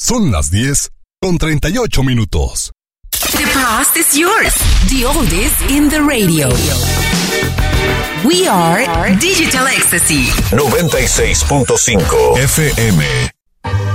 Son las 10:38. The past is yours. The oldies in the radio. We are Digital Ecstasy. 96.5 FM.